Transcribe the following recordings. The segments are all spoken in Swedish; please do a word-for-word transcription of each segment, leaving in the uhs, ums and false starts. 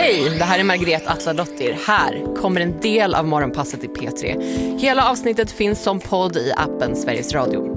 Hej, det här är Margret Atladottir. Här kommer en del av Morgonpasset i P tre. Hela avsnittet finns som podd i appen Sveriges Radio.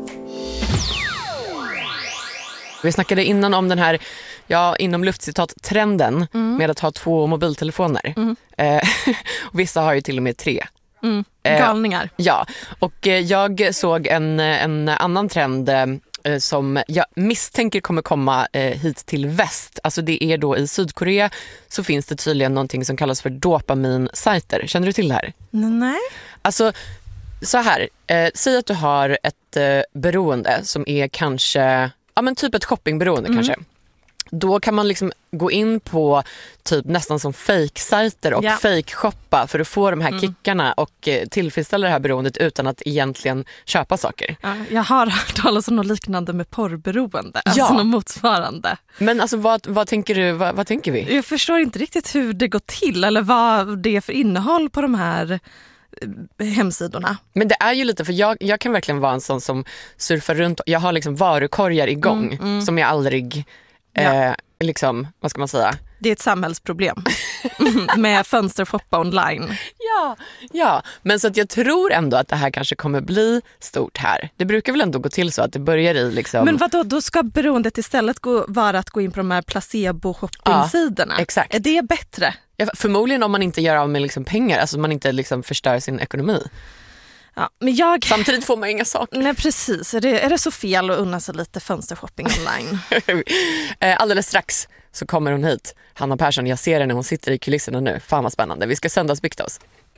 Vi snackade innan om den här, ja, inom luftcitat-trenden mm. med att ha två mobiltelefoner. Mm. Eh, och vissa har ju till och med tre. Mm. Galningar. Eh, ja, och eh, jag såg en, en annan trend eh, som jag misstänker kommer komma eh, hit till väst. Alltså det är då i Sydkorea så finns det tydligen någonting som kallas för dopaminsajter. Känner du till det här? Nej. Alltså så här, eh, säg att du har ett eh, beroende som är kanske, ja men typ ett shoppingberoende mm. kanske. Då kan man liksom gå in på typ nästan som fake-sajter och ja. fake-shoppa för att få de här mm. kickarna och eh, tillfredsställa det här beroendet utan att egentligen köpa saker. Ja, jag har hört talas om något liknande med porrberoende, ja. alltså något motsvarande. Men alltså vad, vad tänker du, vad, vad tänker vi? Jag förstår inte riktigt hur det går till eller vad det är för innehåll på de här hemsidorna. Men det är ju lite, för jag, jag kan verkligen vara en sån som surfar runt. Jag har liksom varukorgar igång mm, mm. som jag aldrig ja. eh, liksom, vad ska man säga? Det är ett samhällsproblem med fönstershoppa online. Ja, ja, men så att jag tror ändå att det här kanske kommer bli stort här. Det brukar väl ändå gå till så att det börjar i liksom... Men vadå, då ska beroendet istället gå, vara att gå in på de här placebo-shopping-sidorna. Ja, exakt. Är det bättre? Ja, förmodligen om man inte gör av med liksom pengar, alltså man inte liksom förstör sin ekonomi. Ja, men jag... Samtidigt får man inga saker. Nej, precis. Är det, är det så fel att unna sig lite fönstershopping online? Alldeles strax så kommer hon hit. Hanna Persson, jag ser henne, hon sitter i kulisserna nu. Fan vad spännande. Vi ska söndagsbikta oss.